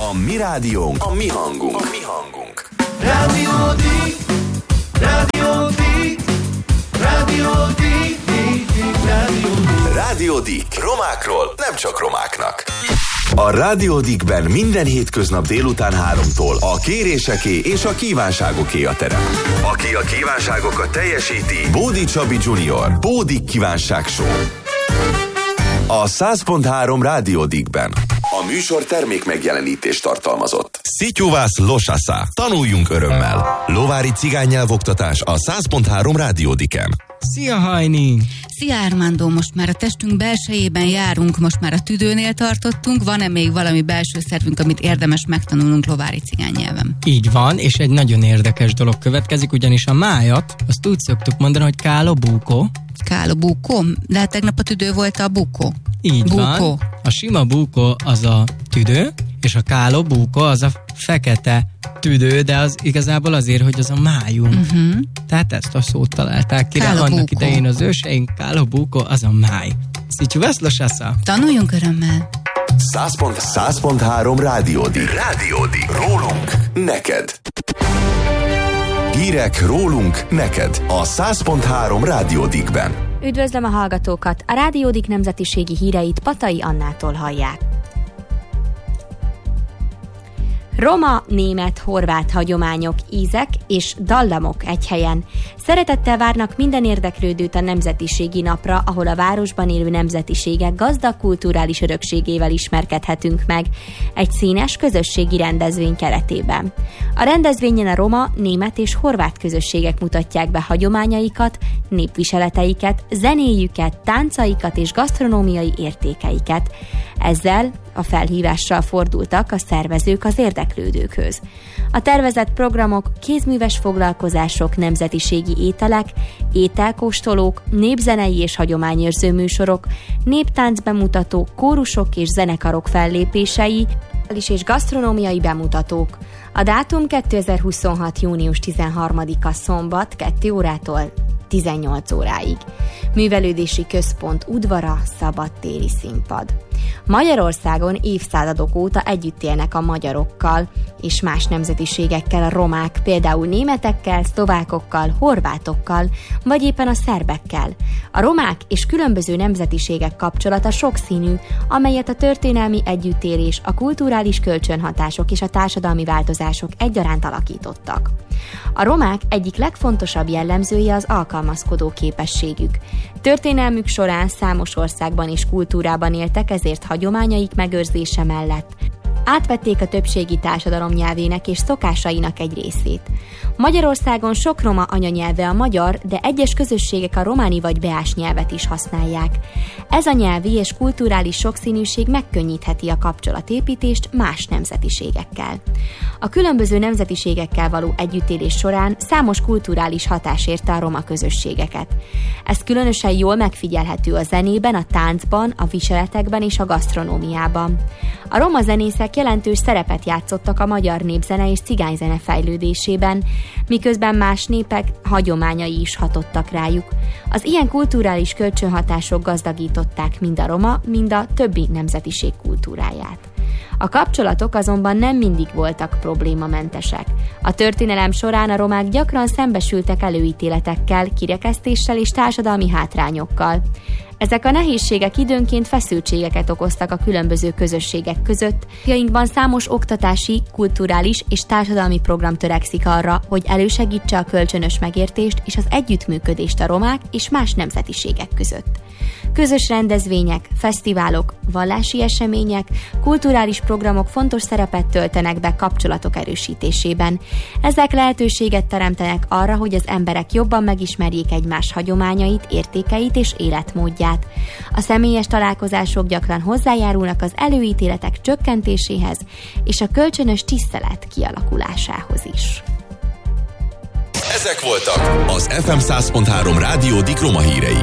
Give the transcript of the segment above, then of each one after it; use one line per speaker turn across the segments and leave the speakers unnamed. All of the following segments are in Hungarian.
A mi rádiónk, a mi hangunk. A mi hangunk.
Rádió Dick, Rádió Dick, Rádió Dick, Rádió Dick.
Rádió Dick. Romákról nem csak romáknak. A Rádió Dickben minden hétköznap délután 3-tól a kéréseké és a kívánságoké a terep. Aki a kívánságokat teljesíti, Bódi Csabi Junior, Bódi Kívánság Show. A 100.3 Rádió Dickben. A műsor termék megjelenítést tartalmazott. Szityuvász Losasza. Tanuljunk örömmel. Lovári cigánynyelvoktatás a 100.3 Rádió Dicken.
Szia, Hajni!
Szia, Armando! Most már a testünk belsejében járunk, most már a tüdőnél tartottunk. Van-e még valami belső szervünk, amit érdemes megtanulnunk lovári cigánynyelven?
Így van, és egy nagyon érdekes dolog következik, ugyanis a májat, azt úgy szoktuk mondani, hogy kálo búkó.
Kálo búkó? De hát tegnap a tüdő volt a búkó.
Így van. A sima búkó az a tüdő, és a kálo búkó az a fekete tüdő, de az igazából azért, hogy az a májunk. Tehát ezt a szót találták ki, annak idején az őseink, kálo búkó az a máj. Szityuvász Losasza.
Tanuljunk örömmel.
100.3 Rádió Dick. Rádió Dick. Rólunk neked. Hírek rólunk neked a 100.3 Rádió Dickben.
Üdvözlöm a hallgatókat! A Rádió Dick nemzetiségi híreit Patai Annától hallják. Roma, német, horvát hagyományok, ízek és dallamok egy helyen. Szeretettel várnak minden érdeklődőt a Nemzetiségi Napra, ahol a városban élő nemzetiségek gazdag kulturális örökségével ismerkedhetünk meg egy színes közösségi rendezvény keretében. A rendezvényen a roma, német és horvát közösségek mutatják be hagyományaikat, népviseleteiket, zenéjüket, táncaikat és gasztronómiai értékeiket. Ezzel a felhívással fordultak a szervezők az érdeklődőkhöz. A tervezett programok, kézműves foglalkozások, nemzetiségi ételek, ételkóstolók, népzenei és hagyományőrző műsorok, néptánc bemutatók, kórusok és zenekarok fellépései, és gasztronómiai bemutatók. A dátum 2026. június 13-a szombat 2 órától 18 óráig. Művelődési központ udvara, szabadtéri színpad. Magyarországon évszázadok óta együtt élnek a magyarokkal és más nemzetiségekkel a romák, például németekkel, szlovákokkal, horvátokkal, vagy éppen a szerbekkel. A romák és különböző nemzetiségek kapcsolata sokszínű, amelyet a történelmi együttélés, a kulturális kölcsönhatások és a társadalmi változások egyaránt alakítottak. A romák egyik legfontosabb jellemzője az alkalmazkodó képességük. Történelmük során számos országban és kultúrában éltek, ezért hagyományaik megőrzése mellett átvették a többségi társadalom nyelvének és szokásainak egy részét. Magyarországon sok roma anyanyelve a magyar, de egyes közösségek a románi vagy beás nyelvet is használják. Ez a nyelvi és kulturális sokszínűség megkönnyítheti a kapcsolatépítést más nemzetiségekkel. A különböző nemzetiségekkel való együttélés során számos kulturális hatás érte a roma közösségeket. Ez különösen jól megfigyelhető a zenében, a táncban, a viseletekben és a gasztronómiában. A roma zenészek jelentős szerepet játszottak a magyar népzene és cigányzene fejlődésében, miközben más népek hagyományai is hatottak rájuk. Az ilyen kulturális kölcsönhatások gazdagították mind a roma, mind a többi nemzetiség kultúráját. A kapcsolatok azonban nem mindig voltak problémamentesek. A történelem során a romák gyakran szembesültek előítéletekkel, kirekesztéssel és társadalmi hátrányokkal. Ezek a nehézségek időnként feszültségeket okoztak a különböző közösségek között. Jainkban számos oktatási, kulturális és társadalmi program törekszik arra, hogy elősegítse a kölcsönös megértést és az együttműködést a romák és más nemzetiségek között. Közös rendezvények, fesztiválok, vallási események, kulturális programok fontos szerepet töltenek be kapcsolatok erősítésében. Ezek lehetőséget teremtenek arra, hogy az emberek jobban megismerjék egymás hagyományait, értékeit és életmódját. A személyes találkozások gyakran hozzájárulnak az előítéletek csökkentéséhez és a kölcsönös tisztelet kialakulásához is.
Ezek voltak az FM 100.3 Rádió Dick roma hírei.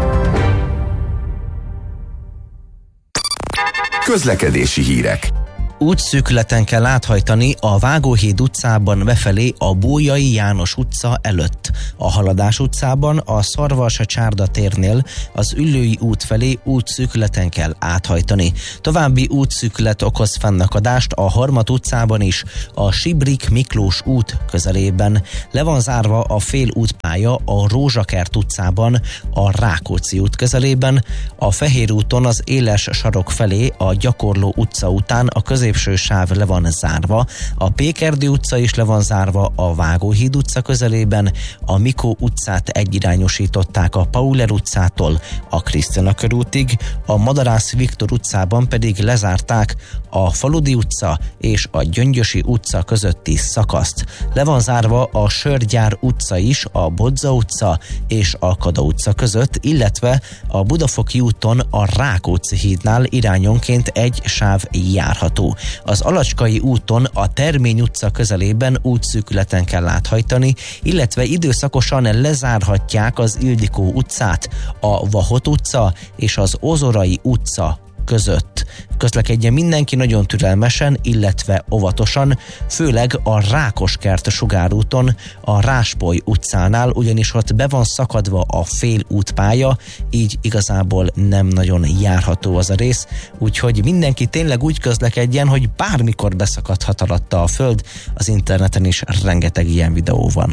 Közlekedési hírek.
Útszűkületen kell áthajtani a Vágóhíd utcában befelé a Bolyai János utca előtt. A Haladás utcában a Szarvas Csárda térnél az Üllői út felé útszűkületen kell áthajtani. További útszűkület okoz fennakadást a Harmat utcában is, a Sibrik Miklós út közelében. Le van zárva a félútpálya a Rózsakert utcában, a Rákóczi út közelében, a Fehér úton az Éles sarok felé a Gyakorló utca után a középső sáv le van zárva, a Pékerdő utca is le van zárva a Vágóhíd utca közelében, a Mikó utcát egyirányosították a Pauler utcától a Krisztina körútig, a Madarász Viktor utcában pedig lezárták a Faludi utca és a Gyöngyösi utca közötti szakaszt. Le van zárva a Sörgyár utca is a Bodza utca és a Kada utca között, illetve a Budafoki úton a Rákóczi hídnál irányonként egy sáv járható. Az Alacskai úton a Termény utca közelében útszűkületen kell áthajtani, illetve időszakosan lezárhatják az Ildikó utcát, a Vahot utca és az Ozorai utca között. Közlekedjen mindenki nagyon türelmesen, illetve óvatosan, főleg a Rákoskert sugárúton, a Ráspoly utcánál, ugyanis ott be van szakadva a félútpálya, így igazából nem nagyon járható az a rész, úgyhogy mindenki tényleg úgy közlekedjen, hogy bármikor beszakadhat alatta a föld, az interneten is rengeteg ilyen videó van.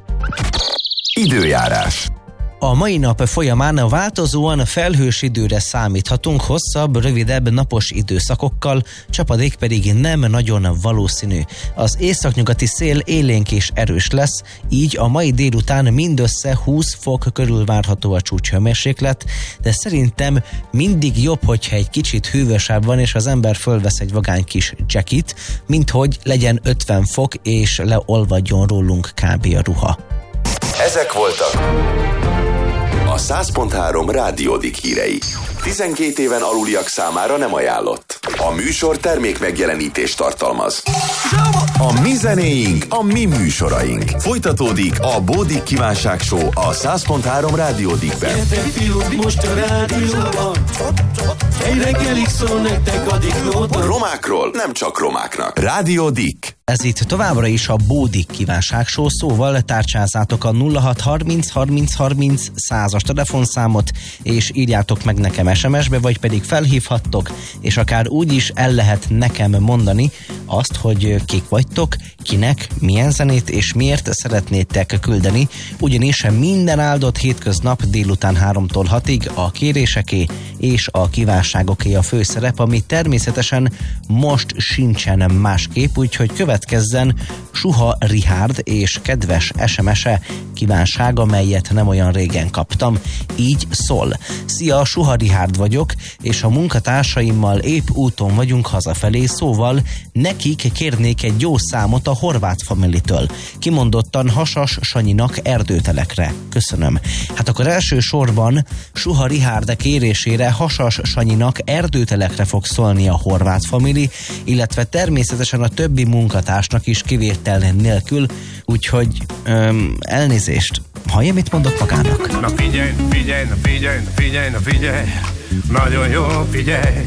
Időjárás.
A mai nap folyamán változóan felhős időre számíthatunk, hosszabb, rövidebb napos időszakokkal, csapadék pedig nem nagyon valószínű. Az északnyugati szél élénk és erős lesz, így a mai délután mindössze 20 fok körül várható a csúcshőmérséklet, de szerintem mindig jobb, hogyha egy kicsit hűvösebb van, és az ember fölvesz egy vagány kis jackit, mint hogy legyen 50 fok, és leolvadjon rólunk kb. A ruha.
Ezek voltak a 100.3 Rádiódik hírei. 12 éven aluliak számára nem ajánlott. A műsor termék megjelenítést tartalmaz. A mi zenéink, a mi műsoraink. Folytatódik a Bódik Kívánság Show a 100.3 Rádiódikben.
Gyertek fiúk, most a rádióban, egy reggelig szól nektek a diklóban.
Romákról nem csak romáknak. Rádiódik.
Ez itt továbbra is a Bódik Kívánság Show, szóval tárcsázátok a 0630 30 30 100-as telefonszámot, és írjátok meg nekem SMS-be, vagy pedig felhívhattok, és akár úgy is el lehet nekem mondani azt, hogy kik vagytok, kinek, milyen zenét és miért szeretnétek küldeni, ugyanis minden áldott hétköznap délután 3-tól 6-ig a kéréseké és a kívánságoké a főszerep, ami természetesen most sincsen másképp, úgyhogy következzen Suha Richárd és kedves SMS-e kívánsága, melyet nem olyan régen kaptam. Így szól. Szia, Suha Richárd vagyok, és a munkatársaimmal épp úton vagyunk hazafelé, szóval nekik kérnék egy jó számot a Horváth Family-től. Kimondottan Hasas Sanyinak Erdőtelekre. Köszönöm. Hát akkor első sorban Suha Richárd kérésére Hasas Sanyinak Erdőtelekre fog szólni a Horváth Family, illetve természetesen a többi munkatársnak is kivétel nélkül, úgyhogy elnézést. Hallja, mit mondok magának?
Na figyelj, figyelj, na figyelj, na figyelj, na figyelj, nagyon jó, figyelj.